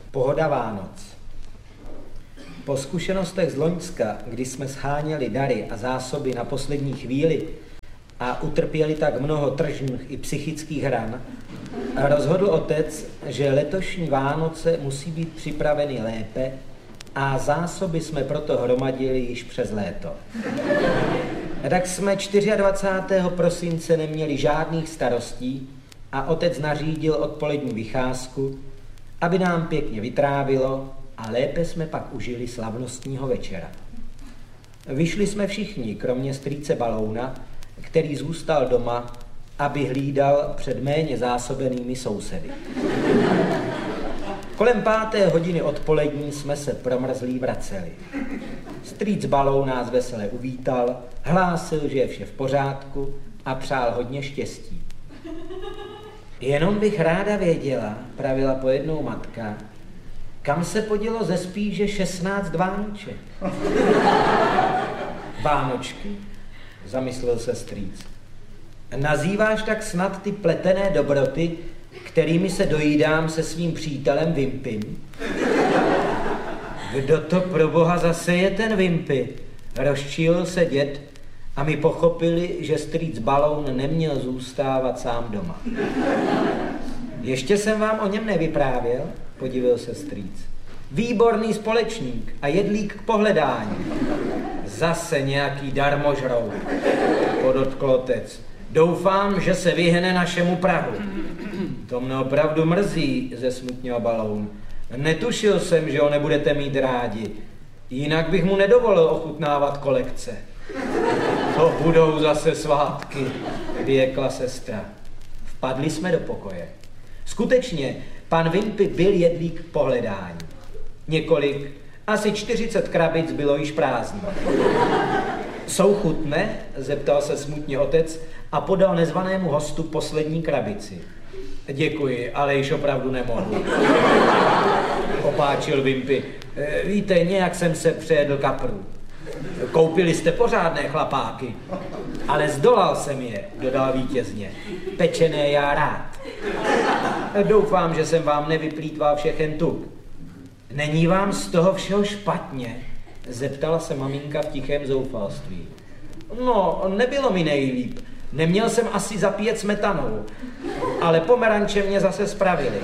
Pohoda Vánoc. Po zkušenostech z loňska, kdy jsme sháněli dary a zásoby na poslední chvíli a utrpěli tak mnoho tržních i psychických ran, rozhodl otec, že letošní Vánoce musí být připraveny lépe a zásoby jsme proto hromadili již přes léto. Tak jsme 24. prosince neměli žádných starostí a otec nařídil odpolední vycházku, aby nám pěkně vytrávilo a lépe jsme pak užili slavnostního večera. Vyšli jsme všichni, kromě strýce Balouna, který zůstal doma, aby hlídal před méně zásobenými sousedy. Kolem 5. hodiny odpolední jsme se promrzlí vraceli. Strýc Baloun nás veselé uvítal, hlásil, že je vše v pořádku a přál hodně štěstí. Jenom bych ráda věděla, pravila pojednou matka, kam se podělo ze spíže 16 vánoček. Vánočky? Zamyslel se strýc. Nazýváš tak snad ty pletené dobroty, kterými se dojídám se svým přítelem Vimpym? Kdo to pro boha zase je ten Vimpy? Rozčílil se děd a my pochopili, že strýc Baloun neměl zůstávat sám doma. Ještě jsem vám o něm nevyprávěl, podivil se strýc. Výborný společník a jedlík k pohledání. Zase nějaký darmožrout, podotkl otec. Doufám, že se vyhne našemu prahu. To mne opravdu mrzí, zesmutnil Baloun. Netušil jsem, že ho nebudete mít rádi. Jinak bych mu nedovolil ochutnávat kolekce. To budou zase svátky, vyjekla sestra. Vpadli jsme do pokoje. Skutečně, pan Vimpy byl jedlík k pohledání. Několik, asi 40 krabic bylo již prázdno. Jsou chutné? Zeptal se smutně otec a podal nezvanému hostu poslední krabici. Děkuji, ale již opravdu nemohu. Opáčil Vimpy. Víte, nějak jsem se přejedl kapru. Koupili jste pořádné chlapáky. Ale zdolal jsem je, dodal vítězně. Pečené já rád. Doufám, že jsem vám nevyplýtval všechen tuk. Není vám z toho všeho špatně? Zeptala se maminka v tichém zoufalství. No, nebylo mi nejlíp. Neměl jsem asi zapíjet smetanou, ale pomeranče mě zase spravili.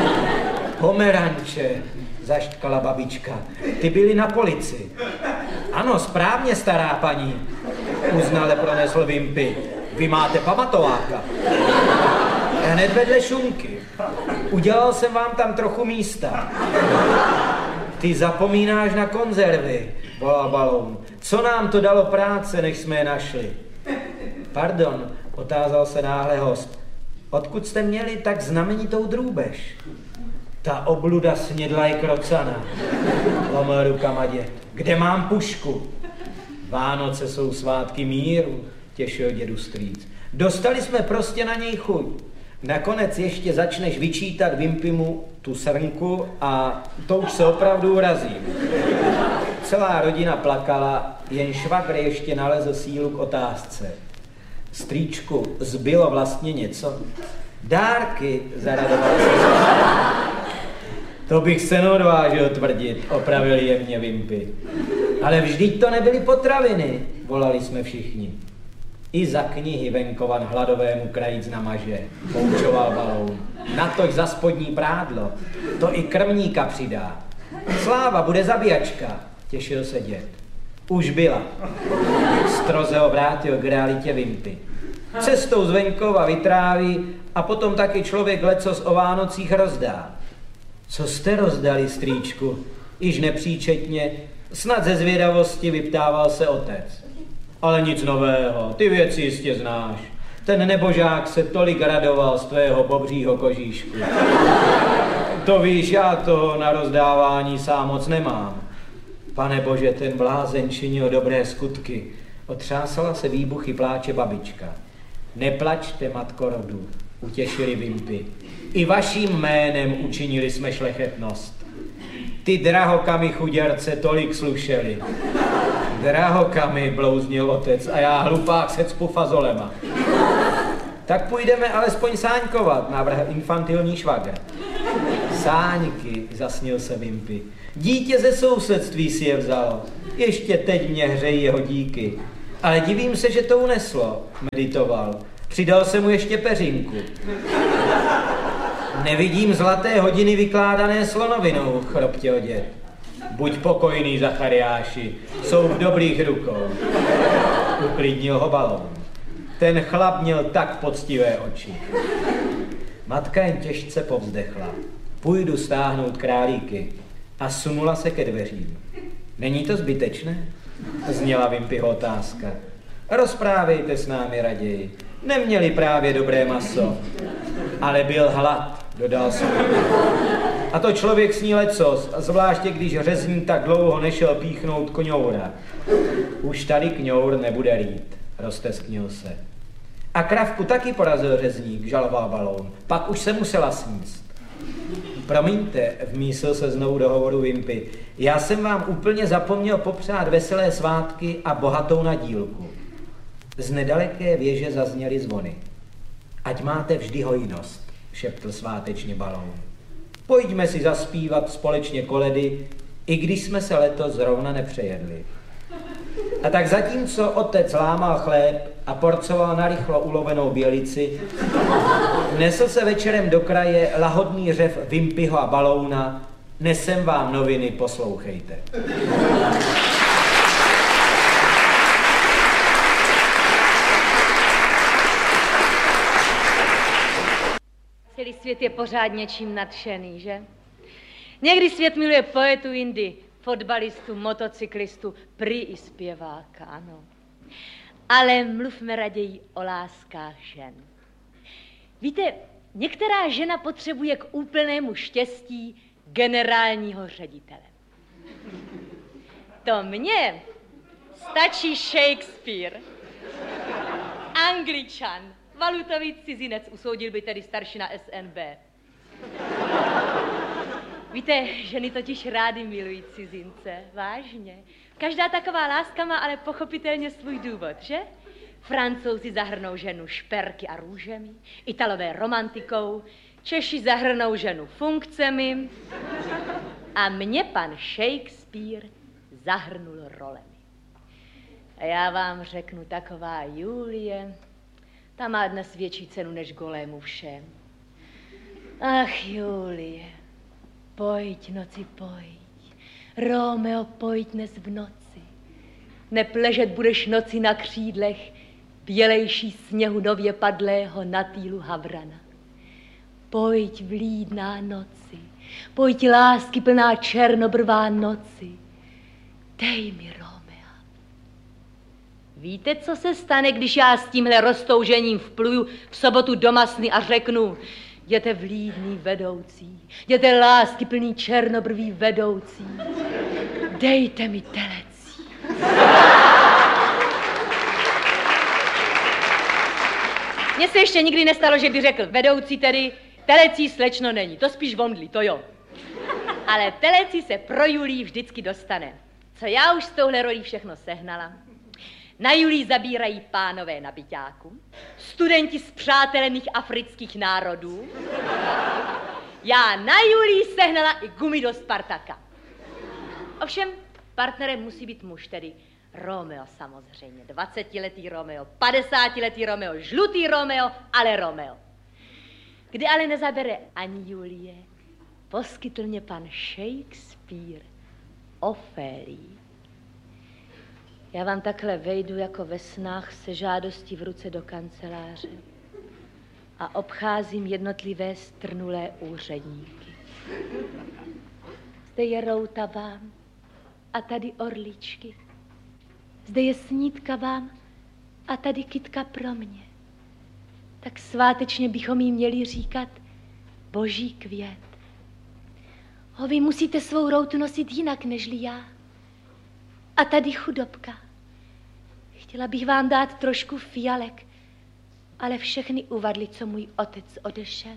Pomeranče, zaštkala babička, ty byly na polici. Ano, správně, stará paní, uznale pronesl Vimpy. Vy máte pamatováka. Hned vedle šunky. Udělal jsem vám tam trochu místa. Ty zapomínáš na konzervy, volal Baloun. Co nám to dalo práce, než jsme je našli? Pardon, otázal se náhle host. Odkud jste měli tak znamenitou drůbež? Ta obluda snědla i krocana, lomil rukama děd. Kde mám pušku? Vánoce jsou svátky míru, těšil dědu strýc. Dostali jsme prostě na něj chuť. Nakonec ještě začneš vyčítat Vimpymu tu srnku a to už se opravdu urazím. Celá rodina plakala, jen švagr ještě nalezl sílu k otázce. Strýčku, zbylo vlastně něco? Dárky, zaradoval se. To bych se neodvážil tvrdit, opravil jemně Vimpy. Ale vždyť to nebyly potraviny, volali jsme všichni. I za knihy venkovan hladovému krajíc namaže, poučoval Baloun. Natož za spodní prádlo, to i krmníka přidá. Sláva, bude zabíjačka, těšil se děd. Už byla. Stroze ho vrátil k realitě Vimpy. Cestou z venkova vytráví a potom taky člověk lecos o Vánocích rozdá. Co jste rozdali, strýčku? Iž nepříčetně, snad ze zvědavosti vyptával se otec. Ale nic nového, ty věci jistě znáš. Ten nebožák se tolik radoval z tvého bobřího kožíšku. To víš, já toho na rozdávání sám moc nemám. Pane bože, ten blázen činil dobré skutky. Otřásala se výbuchy pláče babička. Neplačte, matko rodu, utěšili Vimpy. I vaším jménem učinili jsme šlechetnost. Ty drahokamy chuděrce tolik slušeli. Drahokamy, blouznil otec, a já hlupák se cpu fazolema. Tak půjdeme alespoň sáňkovat, navrhl infantilní švagr. Sáňky, zasnil se Wimpy. Dítě ze sousedství si je vzalo. Ještě teď mě hřejí jeho díky. Ale divím se, že to uneslo, meditoval. Přidal se mu ještě peřinku. Nevidím zlaté hodiny vykládané slonovinou, chroptěl děd. Buď pokojný, Zachariáši, jsou v dobrých rukou. Uklidnil ho Balón. Ten chlap měl tak poctivé oči. Matka jen těžce povzdechla. Půjdu stáhnout králíky. A sunula se ke dveřím. Není to zbytečné? Zněla Wimpyho otázka. Rozprávejte s námi raději. Neměli právě dobré maso. Ale byl hlad, dodal jsem. A to člověk sní lecos, zvláště když řezník tak dlouho nešel píchnout kňoura. Už tady kňour nebude rýt, roztesknil se. A kravku taky porazil řezník, žaloval Balón. Pak už se musela sníst. Promiňte, vmísil se znovu do hovoru Wimpy. Já jsem vám úplně zapomněl popřát veselé svátky a bohatou nadílku. Z nedaleké věže zazněly zvony. Ať máte vždy hojnost, šeptl svátečně Balón. Pojďme si zaspívat společně koledy, i když jsme se letos zrovna nepřejedli. A tak zatímco otec lámal chléb a porcoval narychlo ulovenou bělici, nesl se večerem do kraje lahodný řev Wimpyho a Balóna. Nesem vám noviny, poslouchejte. Celý svět je pořád něčím nadšený, že? Někdy svět miluje poetu Indy, fotbalistu, motocyklistu, prý i zpěváka, ano. Ale mluvme raději o láskách žen. Víte, některá žena potřebuje k úplnému štěstí generálního ředitele. To mně stačí Shakespeare, Angličan, valutový cizinec, usoudil by tedy staršina SNB. Víte, ženy totiž rády milují cizince, vážně. Každá taková láska má ale pochopitelně svůj důvod, že? Francouzi zahrnou ženu šperky a růžemi, Italové romantikou, Češi zahrnou ženu funkcemi a mě pan Shakespeare zahrnul rolemi. A já vám řeknu, taková Julie, ta má dnes větší cenu než golému všem. Ach, Julie, pojď, noci, pojď. Romeo, pojď dnes v noci. Nepležet budeš noci na křídlech bělejší sněhu nově padlého na týlu havrana. Pojď, vlídná noci, pojď, lásky plná černobrvá noci. Dej mi Romea. Víte, co se stane, když já s tímhle roztoužením vpluju v sobotu do Masny a řeknu: jděte vlídný vedoucí, jděte lásky plný černobrví vedoucí, dejte mi telecí. Mně se ještě nikdy nestalo, že by řekl vedoucí tedy, telecí slečno není, to spíš vondlí, to jo. Ale telecí se pro Julii vždycky dostane. Co já už s touhle rolí všechno sehnala. Na Julii zabírají pánové na byťáku, studenti z přátelených afrických národů. Já na Julii sehnala i gumy do Spartaka. Ovšem, partnerem musí být muž, tedy Romeo samozřejmě. 20letý Romeo, 50letý Romeo, žlutý Romeo, ale Romeo. Kdy ale nezabere ani Julie, poskytl mě pan Shakespeare Ofélii. Já vám takhle vejdu jako ve snách se žádostí v ruce do kanceláře a obcházím jednotlivé strnulé úředníky. Zde je routa vám a tady orličky. Zde je snídka vám a tady kytka pro mě. Tak svátečně bychom jí měli říkat boží květ. Vy musíte svou routu nosit jinak nežli já. A tady chudobka. Chtěla bych vám dát trošku fialek, ale všechny uvadly, co můj otec odešel.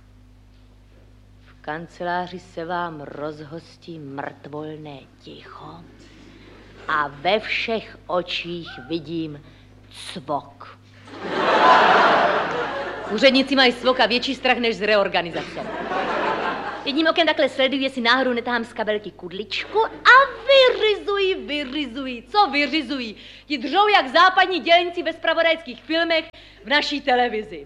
V kanceláři se vám rozhostí mrtvolné ticho a ve všech očích vidím cvok. Úředníci mají cvok a větší strach než z reorganizace. Jedním okem takhle sleduji, jestli náhodou netahám z kabelky kudličku a vyrizuji. Co vyrizuji? Ti dřou jak západní dělníci ve zpravodajských filmech v naší televizi.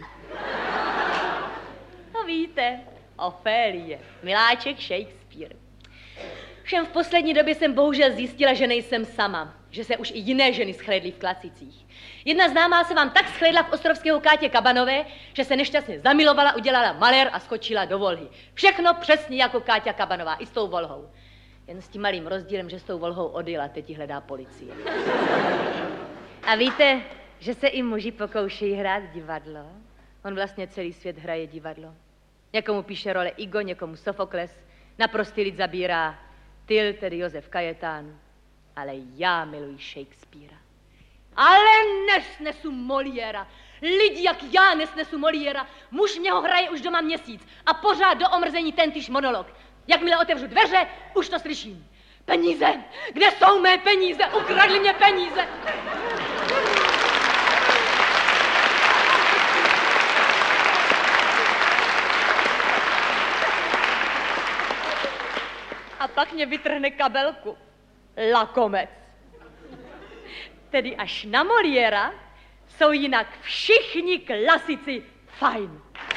No víte, Ofélie, miláček Shakespeare. Všem v poslední době jsem bohužel zjistila, že nejsem sama. Že se už i jiné ženy schlédly v Klacicích. Jedna známá se vám tak schlédla v ostrovského Kátě Kabanové, že se nešťastně zamilovala, udělala malér a skočila do volhy. Všechno přesně jako Káťa Kabanová, i s tou volhou. Jen s tím malým rozdílem, že s tou volhou odjela, teď ji hledá policie. A víte, že se i muži pokoušejí hrát divadlo? On vlastně celý svět hraje divadlo. Někomu píše role Igo, někomu Sofokles, na prostý lid zabírá Tyl, tedy Josef Kajetán. Ale já miluji Shakespearea. Ale nesnesu Moliéra. Lidi jak já nesnesu Moliéra. Muž mě ho hraje už doma měsíc a pořád do omrzení tentýž monolog. Jakmile otevřu dveře, už to slyším. Peníze! Kde jsou mé peníze? Ukradli mě peníze! A pak mě vytrhne kabelku. Lakomec. Tedy až na Moliéra jsou jinak všichni klasici fajn.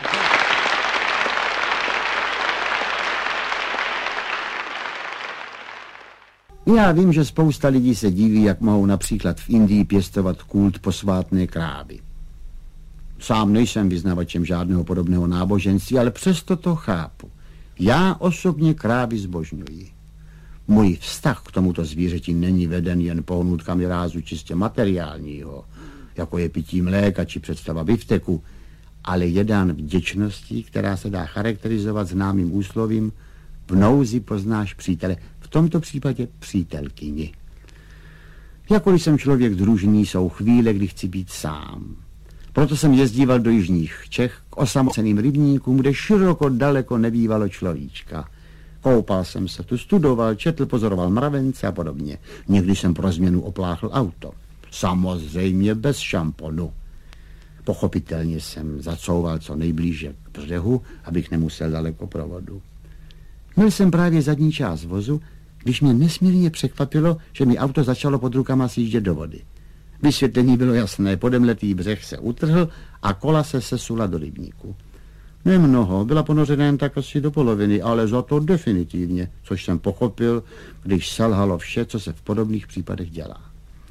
Já vím, že spousta lidí se diví, jak mohou například v Indii pěstovat kult posvátné krávy. Sám nejsem vyznavačem žádného podobného náboženství, ale přesto to chápu. Já osobně krávy zbožňuji. Můj vztah k tomuto zvířeti není veden jen pohnutkami rázu čistě materiálního, jako je pití mléka či představa bifteku, ale je dán vděčností, která se dá charakterizovat známým úslovím: v nouzi poznáš přítele, v tomto případě přítelkyni. Jakkoliv jsem člověk družný, jsou chvíle, kdy chci být sám. Proto jsem jezdíval do jižních Čech k osamoceným rybníkům, kde široko daleko nebývalo človíčka. Koupal jsem se tu, studoval, četl, pozoroval mravence a podobně. Někdy jsem pro změnu opláchl auto. Samozřejmě bez šamponu. Pochopitelně jsem zacouval co nejblíže k břehu, abych nemusel daleko provodu. Měl jsem právě zadní část vozu, když mě nesmírně překvapilo, že mi auto začalo pod rukama sjíždět do vody. Vysvětlení bylo jasné, podemletý břeh se utrhl a kola se sesula do rybníku. Nemnoho, byla ponořena jen tak asi do poloviny, ale za to definitivně, což jsem pochopil, když selhalo vše, co se v podobných případech dělá.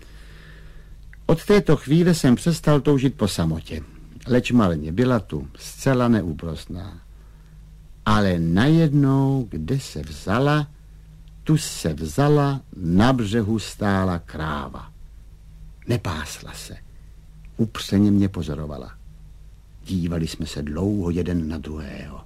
Od této chvíle jsem přestal toužit po samotě. Leč marně, byla tu, zcela neúprosná. Ale najednou, kde se vzala, tu se vzala, na břehu stála kráva. Nepásla se. Upřeně mě pozorovala. Dívali jsme se dlouho jeden na druhého.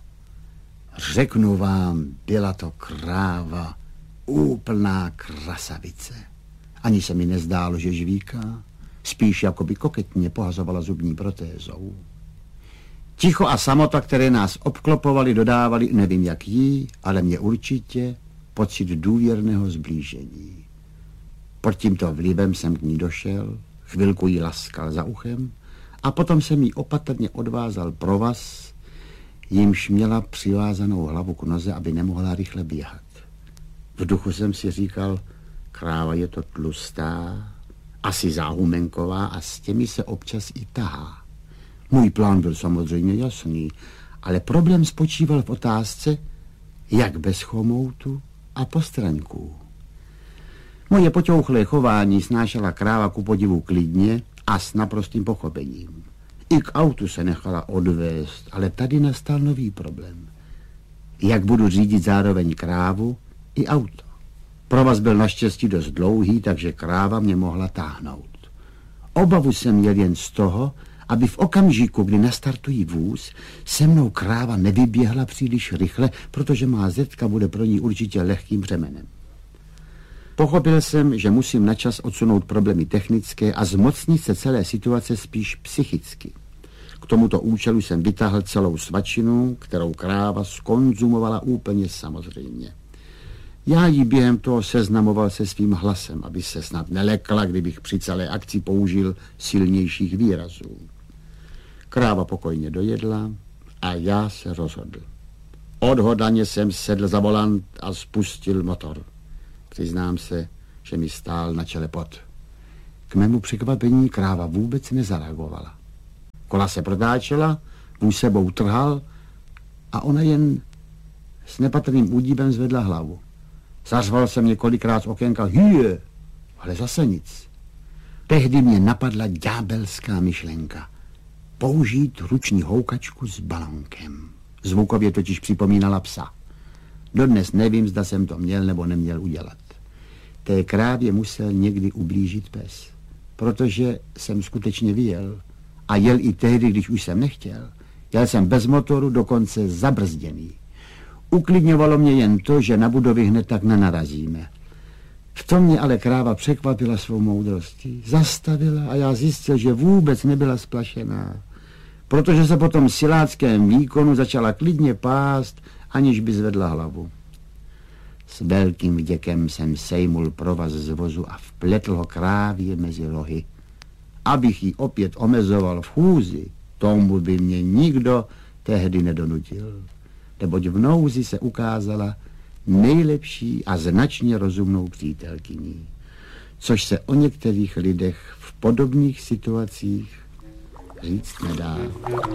Řeknu vám, byla to kráva, úplná krasavice. Ani se mi nezdálo, že žvíká, spíš jako by koketně pohazovala zubní protézou. Ticho a samota, které nás obklopovali, dodávali, nevím jak jí, ale mě určitě, pocit důvěrného zblížení. Pod tímto vlivem jsem k ní došel, chvilku jí laskal za uchem a potom jsem jí opatrně odvázal provaz, jímž měla přivázanou hlavu k noze, aby nemohla rychle běhat. V duchu jsem si říkal, kráva je to tlustá, asi záhumenková a s těmi se občas i tahá. Můj plán byl samozřejmě jasný, ale problém spočíval v otázce, jak bez chomoutu a postraňků. Moje poťouchlé chování snášela kráva ku podivu klidně a s naprostým pochopením. I k autu se nechala odvést, ale tady nastal nový problém. Jak budu řídit zároveň krávu i auto? Provaz byl naštěstí dost dlouhý, takže kráva mě mohla táhnout. Obavu jsem měl jen z toho, aby v okamžiku, kdy nastartují vůz, se mnou kráva nevyběhla příliš rychle, protože má zetka bude pro ní určitě lehkým břemenem. Pochopil jsem, že musím načas odsunout problémy technické a zmocnit se celé situace spíš psychicky. K tomuto účelu jsem vytáhl celou svačinu, kterou kráva skonzumovala úplně samozřejmě. Já jí během toho seznamoval se svým hlasem, aby se snad nelekla, kdybych při celé akci použil silnějších výrazů. Kráva pokojně dojedla a já se rozhodl. Odhodlaně jsem sedl za volant a spustil motor. Přiznám se, že mi stál na čele pot. K mému překvapení kráva vůbec nezareagovala. Kola se protáčela, vůz sebou trhal a ona jen s nepatrným údivem zvedla hlavu. Zařval jsem několikrát z okénka hyje, ale zase nic. Tehdy mě napadla ďábelská myšlenka. Použít ruční houkačku s balonkem. Zvukově totiž připomínala psa. Dodnes nevím, zda jsem to měl nebo neměl udělat. Té krávě musel někdy ublížit pes, protože jsem skutečně vyjel. A jel i tehdy, když už jsem nechtěl. Jel jsem bez motoru, dokonce zabrzděný. Uklidňovalo mě jen to, že na budovy hned tak nenarazíme. V tom mě ale kráva překvapila svou moudrostí. Zastavila a já zjistil, že vůbec nebyla splašená. Protože se po tom siláckém výkonu začala klidně pást, aniž by zvedla hlavu. S velkým vděkem jsem sejmul provaz z vozu a vpletl ho krávě mezi rohy. Abych ji opět omezoval v chůzi, tomu by mě nikdo tehdy nedonutil. Neboť v nouzi se ukázala nejlepší a značně rozumnou přítelkyní, což se o některých lidech v podobných situacích říct nedá.